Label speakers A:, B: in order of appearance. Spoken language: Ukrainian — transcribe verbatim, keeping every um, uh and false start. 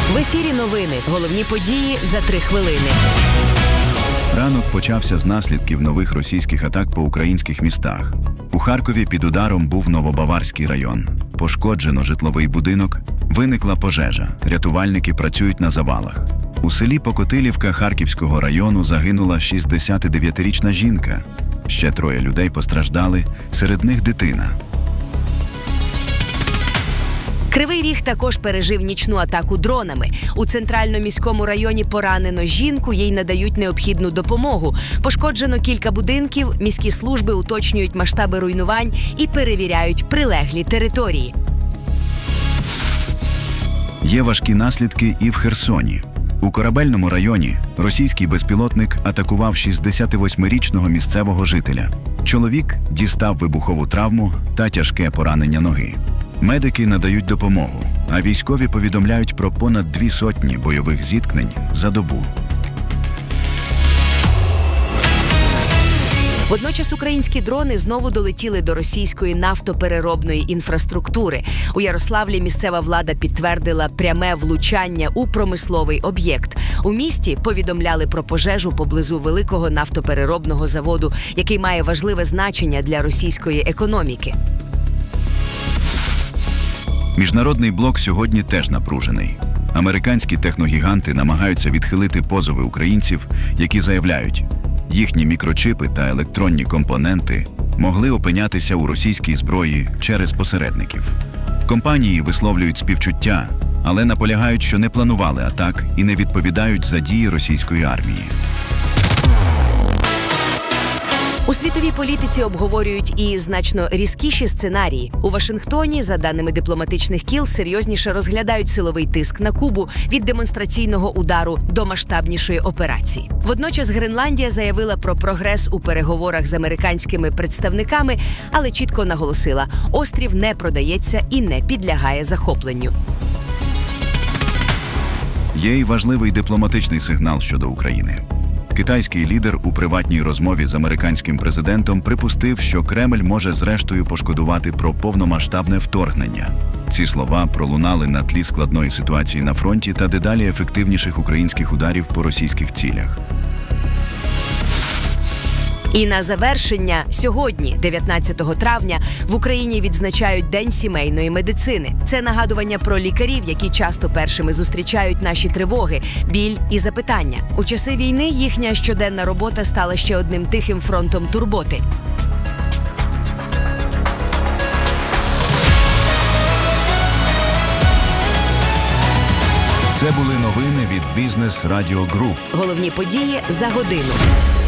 A: В ефірі новини. Головні події за три хвилини.
B: Ранок почався з наслідків нових російських атак по українських містах. У Харкові під ударом був Новобаварський район. Пошкоджено житловий будинок, виникла пожежа. Рятувальники працюють на завалах. У селі Покотилівка Харківського району загинула шістдесятидев'ятирічна жінка. Ще троє людей постраждали, серед них дитина.
A: Кривий Ріг також пережив нічну атаку дронами. У центрально-міському районі поранено жінку, їй надають необхідну допомогу. Пошкоджено кілька будинків, міські служби уточнюють масштаби руйнувань і перевіряють прилеглі території.
B: Є важкі наслідки і в Херсоні. У Корабельному районі російський безпілотник атакував шістдесятивосьмирічного місцевого жителя. Чоловік дістав вибухову травму та тяжке поранення ноги. Медики надають допомогу, а військові повідомляють про понад дві сотні бойових зіткнень за добу.
A: Водночас українські дрони знову долетіли до російської нафтопереробної інфраструктури. У Ярославлі місцева влада підтвердила пряме влучання у промисловий об'єкт. У місті повідомляли про пожежу поблизу великого нафтопереробного заводу, який має важливе значення для російської економіки.
B: Міжнародний блок сьогодні теж напружений. Американські техногіганти намагаються відхилити позови українців, які заявляють, їхні мікрочипи та електронні компоненти могли опинятися у російській зброї через посередників. Компанії висловлюють співчуття, але наполягають, що не планували атак і не відповідають за дії російської армії.
A: У світовій політиці обговорюють і значно різкіші сценарії. У Вашингтоні, за даними дипломатичних кіл, серйозніше розглядають силовий тиск на Кубу від демонстраційного удару до масштабнішої операції. Водночас Гренландія заявила про прогрес у переговорах з американськими представниками, але чітко наголосила, острів не продається і не підлягає захопленню.
B: Є й важливий дипломатичний сигнал щодо України. Китайський лідер у приватній розмові з американським президентом припустив, що Кремль може зрештою пошкодувати про повномасштабне вторгнення. Ці слова пролунали на тлі складної ситуації на фронті та дедалі ефективніших українських ударів по російських цілях.
A: І на завершення, сьогодні, дев'ятнадцятого травня, в Україні відзначають День сімейної медицини. Це нагадування про лікарів, які часто першими зустрічають наші тривоги, біль і запитання. У часи війни їхня щоденна робота стала ще одним тихим фронтом турботи.
B: Це були новини від Бізнес Радіо Груп.
A: Головні події за годину.